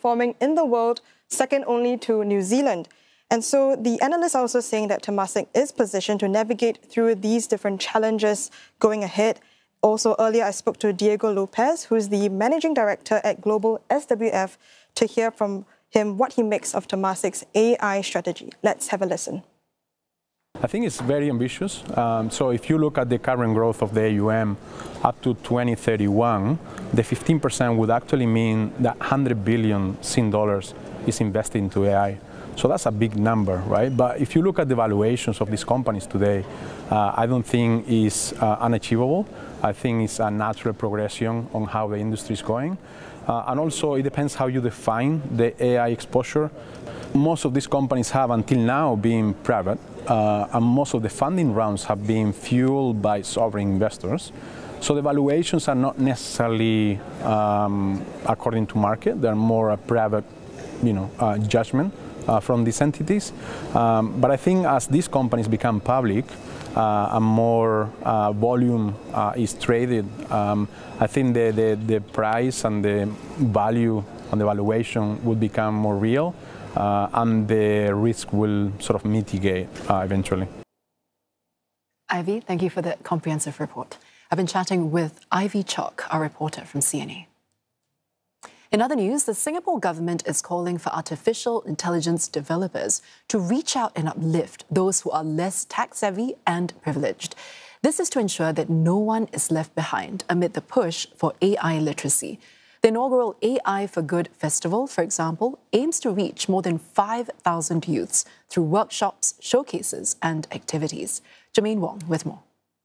performing in the world, second only to New Zealand. And so the analysts are also saying that Temasek is positioned to navigate through these different challenges going ahead. Also, earlier I spoke to Diego Lopez, who's the managing director at Global SWF, to hear from him what he makes of Temasek's AI strategy. Let's have a listen. I think it's very ambitious. So if you look at the current growth of the AUM up to 2031, the 15% would actually mean that 100 billion Sing dollars is invested into AI. So that's a big number, right? But if you look at the valuations of these companies today, I don't think it's unachievable. I think it's a natural progression on how the industry is going. And also it depends how you define the AI exposure. Most of these companies have until now been private, and most of the funding rounds have been fueled by sovereign investors. So the valuations are not necessarily according to market. They're more a private, judgment from these entities. But I think as these companies become public and more volume is traded, I think the price and the value and the valuation will become more real, and the risk will sort of mitigate eventually. Ivy, thank you for the comprehensive report. I've been chatting with Ivy Chok, our reporter from CNA. In other news, the Singapore government is calling for artificial intelligence developers to reach out and uplift those who are less tech-savvy and privileged. This is to ensure that no one is left behind amid the push for AI literacy. The inaugural AI for Good Festival, for example, aims to reach more than 5,000 youths through workshops, showcases and activities. Jermaine Wong with more.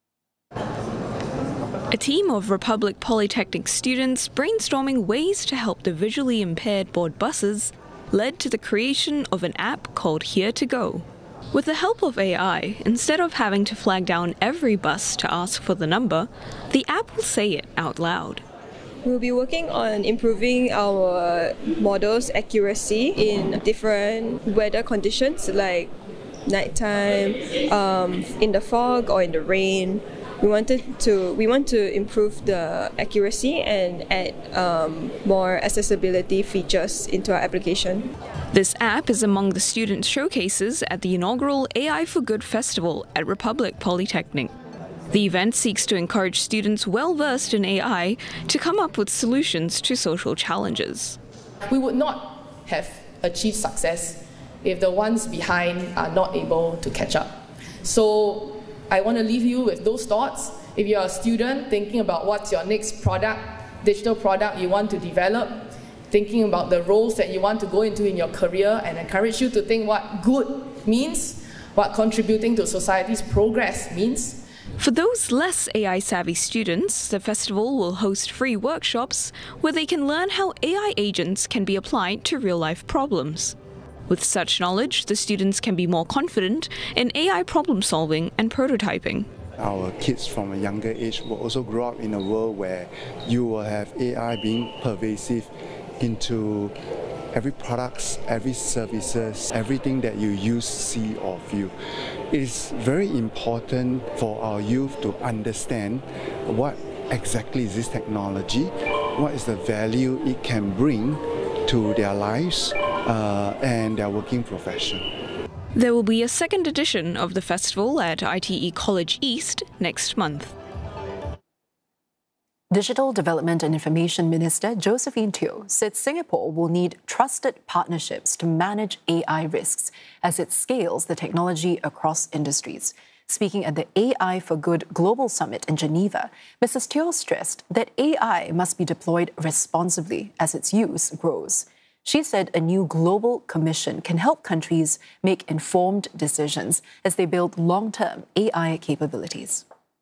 A team of Republic Polytechnic students brainstorming ways to help the visually impaired board buses led to the creation of an app called Here to Go. With the help of AI, instead of having to flag down every bus to ask for the number, the app will say it out loud. We'll be working on improving our model's accuracy in different weather conditions like nighttime, in the fog or in the rain. We want to improve the accuracy and add more accessibility features into our application. This app is among the student showcases at the inaugural AI for Good Festival at Republic Polytechnic. The event seeks to encourage students well-versed in AI to come up with solutions to social challenges. We would not have achieved success if the ones behind are not able to catch up. So I want to leave you with those thoughts. If you're a student thinking about what's your next product, digital product you want to develop, thinking about the roles that you want to go into in your career, and encourage you to think what good means, what contributing to society's progress means. For those less AI-savvy students, the festival will host free workshops where they can learn how AI agents can be applied to real-life problems. With such knowledge, the students can be more confident in AI problem-solving and prototyping. Our kids from a younger age will also grow up in a world where you will have AI being pervasive into every products, every services, everything that you use, see or feel. It is very important for our youth to understand what exactly is this technology, what is the value it can bring to their lives and their working profession. There will be a second edition of the festival at ITE College East next month. Digital Development and Information Minister Josephine Teo said Singapore will need trusted partnerships to manage AI risks as it scales the technology across industries. Speaking at the AI for Good Global Summit in Geneva, Mrs. Teo stressed that AI must be deployed responsibly as its use grows. She said a new global commission can help countries make informed decisions as they build long-term AI capabilities.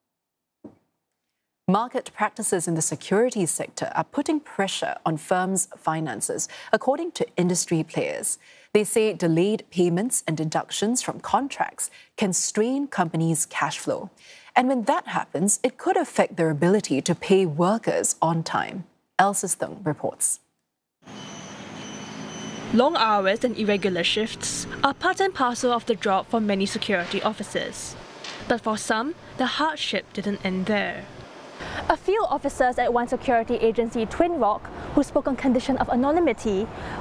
Market practices in the securities sector are putting pressure on firms' finances, according to industry players. They say delayed payments and deductions from contracts can strain companies' cash flow. And when that happens, it could affect their ability to pay workers on time. Elsa Stung reports. Long hours and irregular shifts are part and parcel of the job for many security officers. But for some, the hardship didn't end there. A few officers at one security agency, Twin Rock, who spoke on condition of anonymity,